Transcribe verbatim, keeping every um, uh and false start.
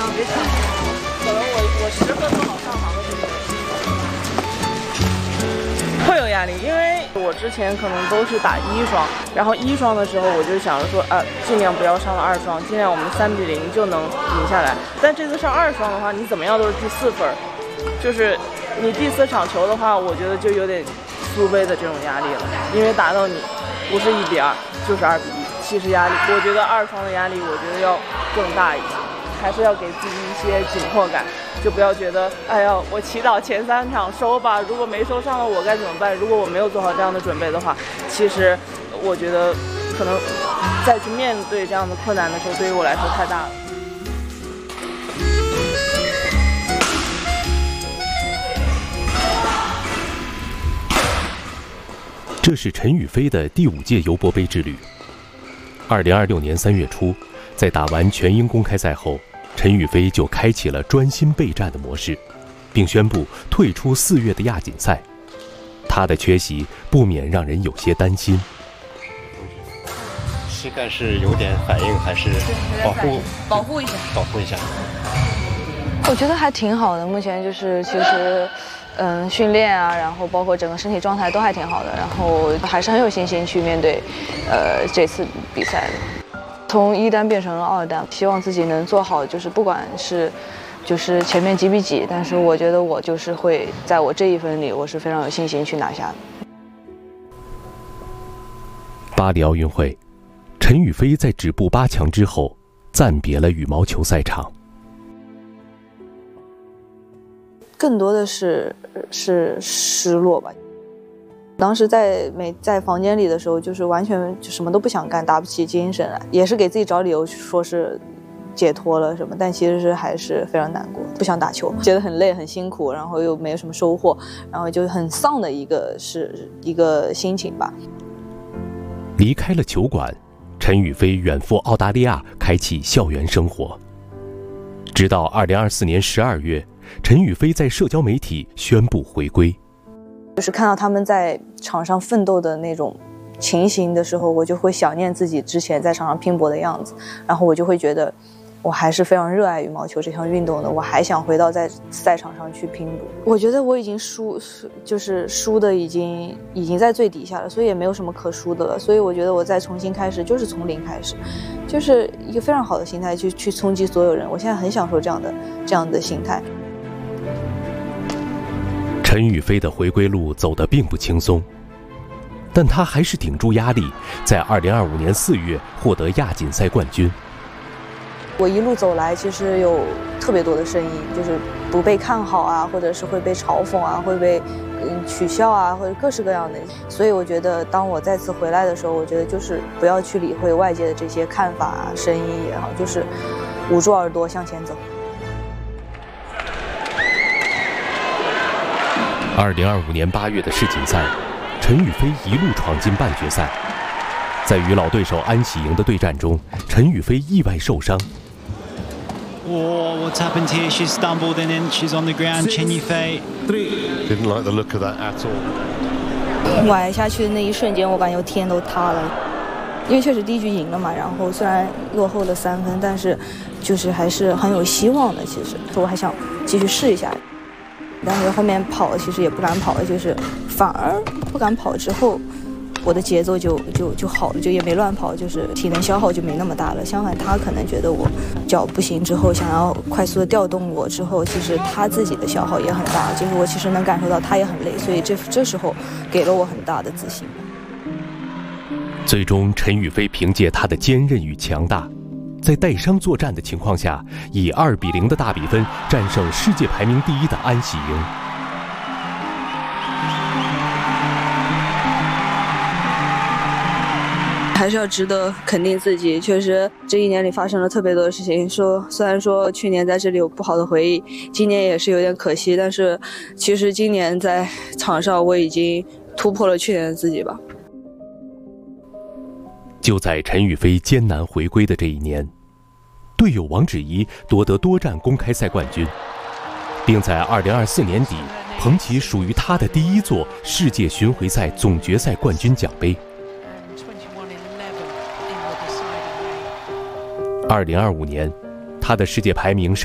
别抢，可能我我时刻做好上行的准备。会有压力，因为我之前可能都是打一双，然后一双的时候我就想着说，啊，尽量不要上了二双，尽量我们三比零就能赢下来。但这次上二双的话，你怎么样都是第四分，就是你第四场球的话，我觉得就有点苏杯的这种压力了，因为打到你不是一比二就是二比一，其实压力，我觉得二双的压力，我觉得要更大一些，还是要给自己一些紧迫感。就不要觉得，哎呀，我祈祷前三场收吧，如果没收上了我该怎么办？如果我没有做好这样的准备的话，其实我觉得可能再去面对这样的困难的时候，对于我来说太大了。 这是陈雨菲的第五届尤伯杯之旅。二零二六年三月初，在打完全英公开赛后，陈雨菲就开启了专心备战的模式，并宣布退出四月的亚锦赛。她的缺席不免让人有些担心。 膝盖是有点反应，还是保护保护一下？ 保护一下。 我觉得还挺好的，目前就是其实，嗯，训练啊，然后包括整个身体状态都还挺好的，然后还是很有信心去面对，呃，这次比赛的。从一单变成了二单，希望自己能做好，就是不管是就是前面几比几，但是我觉得我就是会在我这一分里，我是非常有信心去拿下的。 巴黎奥运会，陈雨菲在止步八强之后，暂别了羽毛球赛场。 更多的是是失落吧。当时在每在房间里的时候，就是完全就什么都不想干，打不起精神来，也是给自己找理由说是解脱了什么，但其实是还是非常难过，不想打球，觉得很累很辛苦，然后又没有什么收获，然后就很丧的一个是一个心情吧。 离开了球馆，陈雨菲远赴澳大利亚开启校园生活。直到二零二四年十二月，陈雨菲在社交媒体宣布回归。 就是看到他们在场上奋斗的那种情形的时候，我就会想念自己之前在场上拼搏的样子，然后我就会觉得我还是非常热爱羽毛球这项运动的，我还想回到在赛场上去拼搏。我觉得我已经输，就是输的已经已经在最底下了，所以也没有什么可输的了。所以我觉得我再重新开始，就是从零开始，就是一个非常好的心态去去冲击所有人。我现在很享受这样的这样的心态。 陈雨菲的回归路走得并不轻松，但她还是顶住压力，在二零二五年四月获得亚锦赛冠军。 我一路走来，其实有特别多的声音，就是不被看好啊，或者是会被嘲讽啊，会被嗯取笑啊，或者各式各样的。所以我觉得，当我再次回来的时候，我觉得就是不要去理会外界的这些看法啊、声音也好，就是捂住耳朵向前走。 二零二五年八月的世锦赛，陈雨菲一路闯进半决赛。在与老对手安喜莹的对战中，陈雨菲意外受伤。 Oh, what's happened here? She's stumbled and then she's on the ground. Chen Yufei didn't like the look of that at all. 崴下去的那一瞬间，我感觉天都塌了。因为确实第一局赢了嘛，然后虽然落后了三分，但是就是还是很有希望的。其实我还想继续试一下。但是后面跑其实也不敢跑了，就是反而不敢跑之后，我的节奏就就就好了，就也没乱跑，就是体能消耗就没那么大了。相反，他可能觉得我脚不行之后，想要快速的调动我之后，其实他自己的消耗也很大，就是我其实能感受到他也很累，所以这这时候给了我很大的自信。 最终，陈雨菲凭借她的坚韧与强大，在带伤作战的情况下，以二比零的大比分战胜世界排名第一的安喜莹。 还是要值得肯定自己，确实这一年里发生了特别多的事情。说虽然说去年在这里有不好的回忆，今年也是有点可惜，但是其实今年在场上我已经突破了去年的自己吧。 就在陈雨菲艰难回归的这一年，队友王芷怡夺得多站公开赛冠军，并在二零二四年底捧起属于她的第一座世界巡回赛总决赛冠军奖杯。二零二五年，她的世界排名